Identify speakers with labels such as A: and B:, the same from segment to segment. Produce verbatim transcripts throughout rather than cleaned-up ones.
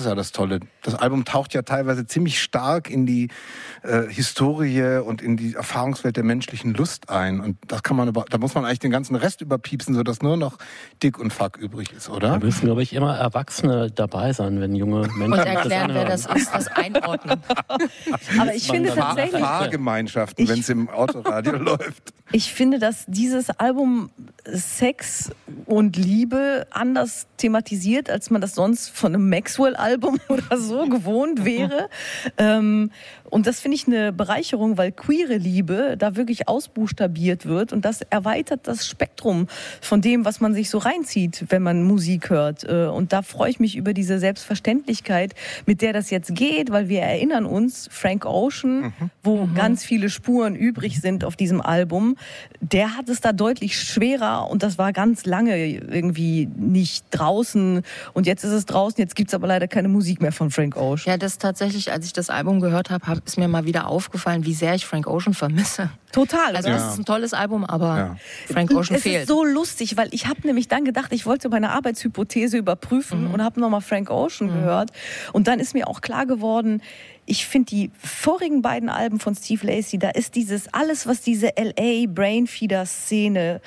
A: ist ja das Tolle. Das Album taucht ja teilweise ziemlich stark in die äh, Historie und in die Erfahrungswelt der menschlichen Lust ein. Und das kann man über, da muss man eigentlich den ganzen Rest überpiepsen, sodass nur noch Dick und Fuck übrig ist, oder?
B: Da müssen, glaube ich, immer Erwachsene dabei sein, wenn junge Menschen
C: und erklären, wer das ist, das einordnen.
D: Aber ich finde tatsächlich...
A: Fahrgemeinschaften, wenn es im Autoradio läuft.
D: Ich finde, dass dieses Album Sex und Liebe anders thematisiert, als man das sonst von einem Maxwell-Album oder so gewohnt wäre. ähm, und das finde ich eine Bereicherung, weil queere Liebe da wirklich ausbuchstabiert wird und das erweitert das Spektrum von dem, was man sich so reinzieht, wenn man Musik hört. Und da freue ich mich über diese Selbstverständlichkeit, mit der das jetzt geht, weil wir erinnern uns, Frank Ocean, mhm. wo mhm. ganz viele Spuren übrig sind auf diesem Album, der hat es da deutlich schwerer und das war ganz lange irgendwie nicht draußen und jetzt ist es draußen, jetzt gibt es aber leider keine Musik mehr von Frank Ocean.
C: Ja, das tatsächlich, als ich das Album gehört habe, ist mir mal wieder aufgefallen, wie sehr ich Frank Ocean vermisse.
D: Total.
C: Also das
A: ja.
C: ist ein tolles Album, aber
A: ja.
C: Frank Ocean
D: es
C: fehlt.
D: Es ist so lustig, weil ich habe nämlich dann gedacht, ich wollte meine Arbeitshypothese überprüfen mhm. und habe nochmal Frank Ocean mhm. gehört und dann ist mir auch klar geworden, ich finde die vorigen beiden Alben von Steve Lacy, da ist dieses, alles was diese L A Brainfeeder-Szene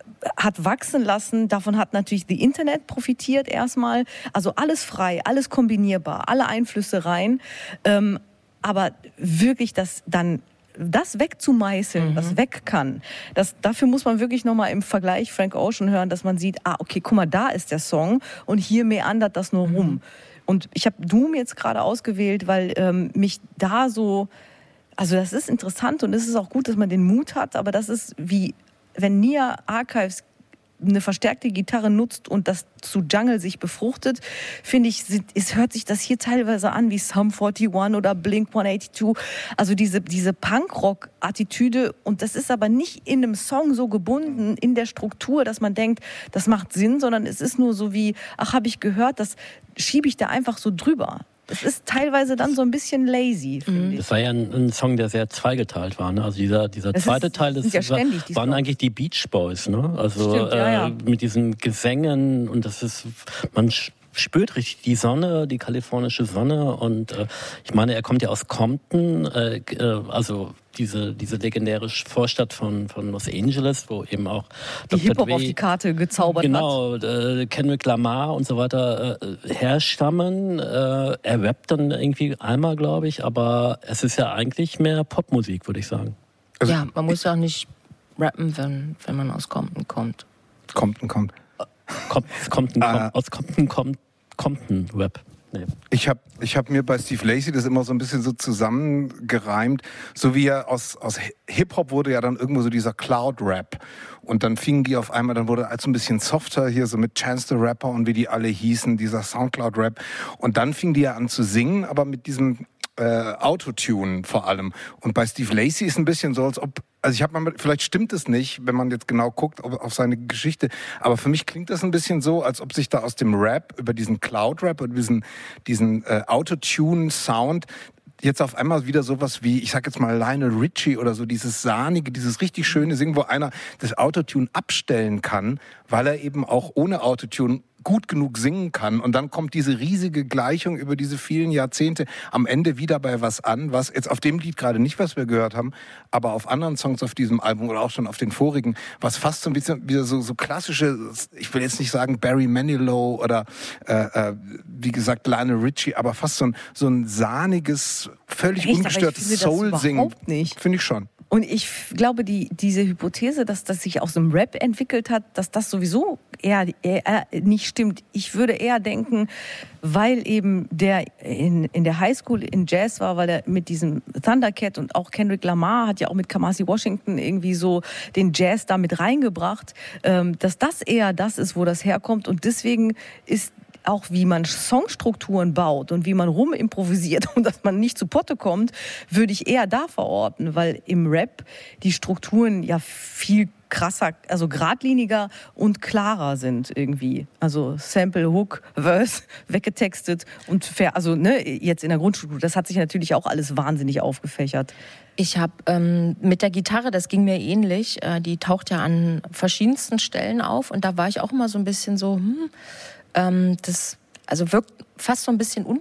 D: hat wachsen lassen, davon hat natürlich die Internet profitiert erstmal, also alles frei, alles kombinierbar, alle Einflüsse rein, ähm, aber wirklich das dann das wegzumeißeln, mhm. was weg kann, das, dafür muss man wirklich nochmal im Vergleich Frank Ocean hören, dass man sieht, ah, okay, guck mal, da ist der Song und hier meandert das nur rum. Mhm. Und ich habe Doom jetzt gerade ausgewählt, weil ähm, mich da so, also das ist interessant und es ist auch gut, dass man den Mut hat, aber das ist wie, wenn Nia Archives eine verstärkte Gitarre nutzt und das zu Jungle sich befruchtet, finde ich, es hört sich das hier teilweise an wie Sum einundvierzig oder Blink hundertzweiundachtzig. Also diese, diese Punkrock-Attitüde und das ist aber nicht in einem Song so gebunden, in der Struktur, dass man denkt, das macht Sinn, sondern es ist nur so wie, ach, habe ich gehört, das schiebe ich da einfach so drüber. Das ist teilweise dann so ein bisschen lazy, finde ich.
B: Das war ja ein, ein Song, der sehr zweigeteilt war. Ne? Also dieser, dieser zweite ist, Teil, das
D: ja
B: war,
D: ständig,
B: waren Songs. Eigentlich die Beach Boys. Ne? Also
D: Stimmt, ja, ja.
B: Äh, mit diesen Gesängen und das ist, man spürt richtig die Sonne, die kalifornische Sonne und äh, ich meine, er kommt ja aus Compton, äh, also diese diese legendäre Vorstadt von von Los Angeles, wo eben auch
D: die Hip-Hop auf die Karte gezaubert
B: genau,
D: hat.
B: Genau, äh, Kendrick Lamar und so weiter äh, herstammen. Äh, er rappt dann irgendwie einmal, glaube ich, aber es ist ja eigentlich mehr Popmusik, würde ich sagen.
C: Also, ja, man muss ja auch nicht rappen, wenn wenn man aus Compton kommt.
A: Compton kommt.
B: Kommt, Compton, ah. Aus Compton kommt Compton Rap. Nee.
A: Ich habe ich hab mir bei Steve Lacy das immer so ein bisschen so zusammengereimt, so wie er aus, aus Hip-Hop wurde ja dann irgendwo so dieser Cloud-Rap und dann fingen die auf einmal, dann wurde alles so ein bisschen softer hier, so mit Chance the Rapper und wie die alle hießen, dieser Soundcloud-Rap und dann fingen die ja an zu singen, aber mit diesem äh, Autotune vor allem und bei Steve Lacy ist ein bisschen so, als ob Also ich habe mal, vielleicht stimmt es nicht, wenn man jetzt genau guckt auf, auf seine Geschichte, aber für mich klingt das ein bisschen so, als ob sich da aus dem Rap, über diesen Cloud-Rap, über diesen, diesen äh, Autotune-Sound jetzt auf einmal wieder sowas wie, ich sag jetzt mal Lionel Richie oder so, dieses sahnige, dieses richtig schöne Singen, wo einer das Autotune abstellen kann, weil er eben auch ohne Autotune gut genug singen kann und dann kommt diese riesige Gleichung über diese vielen Jahrzehnte am Ende wieder bei was an, was jetzt auf dem Lied gerade nicht, was wir gehört haben, aber auf anderen Songs auf diesem Album oder auch schon auf den vorigen, was fast so ein bisschen wieder so, so klassische, ich will jetzt nicht sagen Barry Manilow oder äh, äh, wie gesagt Lionel Richie, aber fast so ein, so ein sahniges, völlig
D: Echt?
A: ungestörtes Soul-Singen. Finde ich schon.
D: Und ich glaube, die, diese Hypothese, dass das sich aus dem Rap entwickelt hat, dass das sowieso eher, eher nicht stimmt. Ich würde eher denken, weil eben der in, in der Highschool in Jazz war, weil er mit diesem Thundercat und auch Kendrick Lamar hat ja auch mit Kamasi Washington irgendwie so den Jazz da mit reingebracht, dass das eher das ist, wo das herkommt. Und deswegen ist auch wie man Songstrukturen baut und wie man rumimprovisiert und dass man nicht zu Potte kommt, würde ich eher da verorten, weil im Rap die Strukturen ja viel krasser, also geradliniger und klarer sind irgendwie. Also Sample, Hook, Verse, weggetextet und fair, also ne, jetzt in der Grundstruktur, das hat sich natürlich auch alles wahnsinnig aufgefächert.
C: Ich habe ähm, mit der Gitarre, das ging mir ähnlich, äh, die taucht ja an verschiedensten Stellen auf und da war ich auch immer so ein bisschen so, hm, ähm, das also wirkt fast so ein bisschen